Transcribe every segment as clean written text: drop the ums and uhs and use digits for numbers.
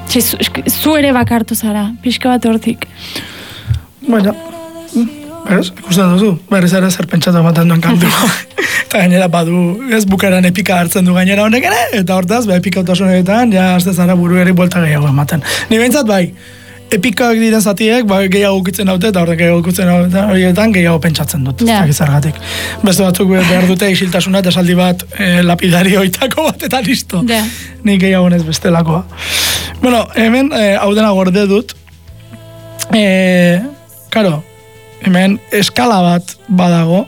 Zu ere bakartu zara, pixka bat hortik. Baina, ez, ikusten duzu, berriz ere zer pentsatu ematen duen kantu. Eta gainera badu, ez bukaeran epika hartzen du gainera honek ere, eta hortaz, epikautasunetan, ja, azte zara buruari buelta gehiago ematen. Ni behintzat bai, epikak diren zatiek, gehiago ukitzen haute, eta horrek gehiago ukitzen haute, horietan gehiago pentsatzen dut, ez dakizargatik. Beste batzuk behar dute isiltasuna, eta esaldi bat lapidari oitako bat, eta listo. Nik gehiago nez bestelakoa. Bueno, hemen, hau dena gorde dut, karo, hemen eskala bat badago,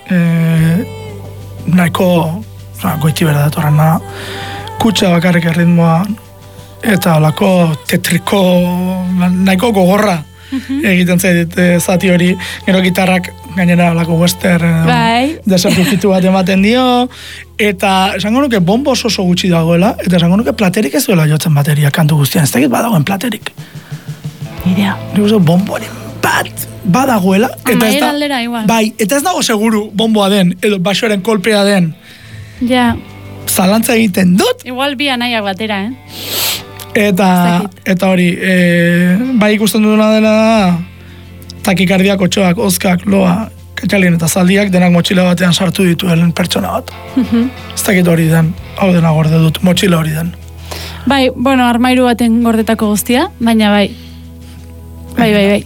nahiko goiti berda datorrena, kutsa bakarrik erritmoa, eta olako tetriko nahiko gogorra egiten zait zati hori, gero gitarrak gainera olako western desertifitu bat ematen dio, eta esango nuke bombo oso gutxi dagoela, eta esango nuke platerik ez duela jotzen bateria kantu guztian, ez dakit badagoen platerik. Idea. Nik uste bomboren bat badagoela, bai, eta ez dago seguru bomboa den, edo basoaren kolpea den. Ja. Zalantza egiten dut. Igual bi anaiak batera, Eta hori, bai ikusten duduna dela takikardiak, otxoak, ozkak, loa, katxalien eta zaldiak denak motxila batean sartu dituen pertsona bat. Ez dakit hori den, hau dena gorde dut, motxila hori den. Bai, bueno, armairu baten gordetako guztia, baina bai. Bai.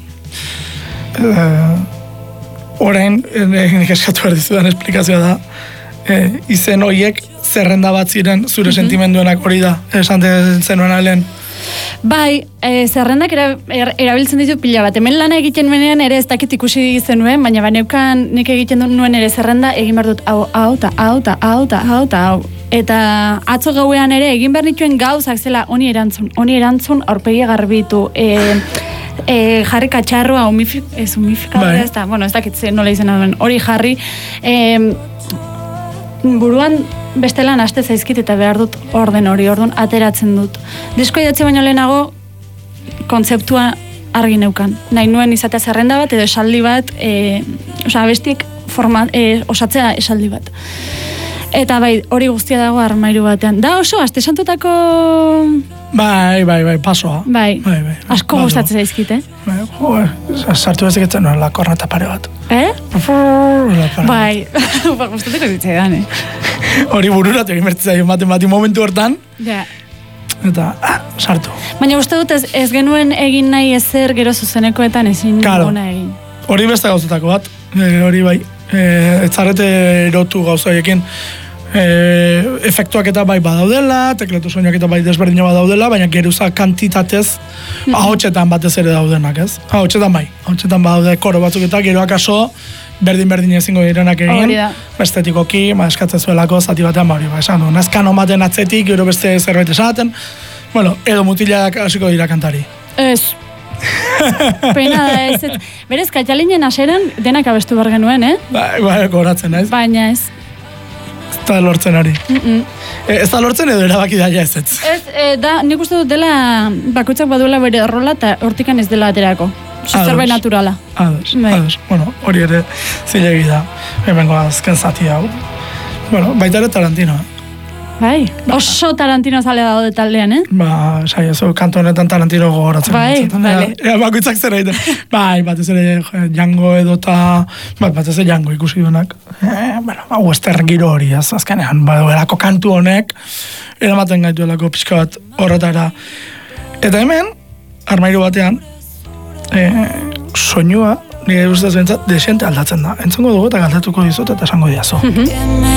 Orain, nik eskatu behar dizudan esplikazioa da, izen horiek zerrenda bat ziren zure sentimenduenak hori da, esan zenuen alen. Bai, zerrendak erabiltzen ditu pila bat. Hemen lana egiten menean ere ez dakit ikusi zenuen, baina baneukan nik egiten nuen ere zerrenda egin behar dut hau. Eta atzo gauean ere egin behar nituen gauzak zela honi erantzun aurpegia garbitu. Jarri katxarroa humifikadora ez da, bueno, ez dakit nola izena duen, hori jarri buruan bestelan aste zaizkit eta behar dut orden hori, orduan ateratzen dut. Disko idatzi baino lehenago kontzeptua argi neukan. Nahi nuen izatea zerrenda bat edo esaldi bat, abestiek osatzea esaldi bat. Eta bai, hori guztia dago armairu batean. Da oso, aste santutako... Bai, pasoa. Bai, asko gustatzen zaizkit, sartu bezik etzen la korneta pare bat. Bai, gustatuko zitzaidan, Hori bururatu egin bertzen bati momentu hortan. Ja. Eta, sartu. Baina uste dut ez genuen egin nahi ezer gero zuzenekoetan ezin gona egin. Hori beste gauzatako bat, hori bai. Ez zarete erotu gauzaiekin. Efektuak eta bai badaudela, teklatu soinuak eta bai desberdina badaudela, baina geruza kantitatez ahotsetan batez ere daudenak, ez? Ahotsetan bai, ahotsetan badaude koro batzuk eta gero akaso berdin ezingo direnak egin, estetikoki, eskatzen zuelako zati batean hori, esan du, nazkan omaten atzetik, gero beste zerbait esaten, bueno, edo mutilak hasiko dira kantari. Ez. Pena da ez. Berez, katxalinen aseran denak abestu behar genuen, Bai, goratzen, ez? Baina ez. Ez da lortzen hori. Ez da lortzen edo erabaki da ez. Nik uste dut dela bakoitzak baduela bere rola eta hortikan ez dela aterako. Zerbait naturala. Ados. Bueno, hori ere zilegi da. Hemengo azken zati hau. Bueno, baita ere Tarantino. Bai, oso Tarantino zale daude taldean, Saiozu, kantu honetan Tarantino gogoratzen. Bai. Bakoitzak zer egiten. Bai, batez ere Django edota, batez ere Django ikusi duenak. Western giro hori, azkenean, baduelako kantu honek, eramaten gaituelako pixka bat horretara. Eta hemen, armairu batean, soinua, nire ustez bentsat, desente aldatzen da. Entzongo dugu eta galdetuko dizut eta esango diazu.